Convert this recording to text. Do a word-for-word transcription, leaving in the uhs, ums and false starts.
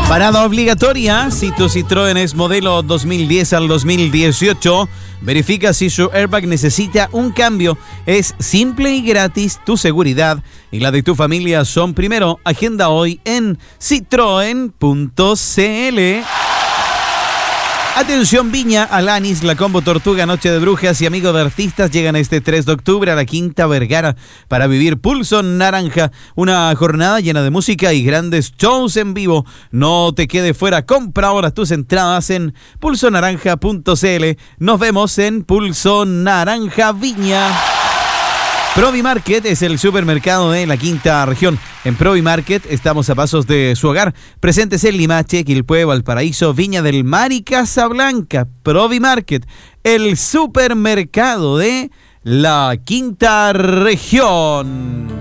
Parada obligatoria. Si tu Citroën es modelo dos mil diez al dos mil dieciocho, verifica si su airbag necesita un cambio. Es simple y gratis. Tu seguridad y la de tu familia son primero. Agenda hoy en citroen punto cl. Atención Viña, Alanis, La Combo Tortuga, Noche de Brujas y Amigo de Artistas llegan este tres de octubre a la Quinta Vergara para vivir Pulso Naranja, una jornada llena de música y grandes shows en vivo. No te quedes fuera, compra ahora tus entradas en pulso naranja punto cl. Nos vemos en Pulso Naranja Viña. Provi Market es el supermercado de la quinta región. En Provi Market estamos a pasos de su hogar. Presentes en Limache, Quilpué, Valparaíso, Viña del Mar y Casablanca. Provi Market, el supermercado de la quinta región.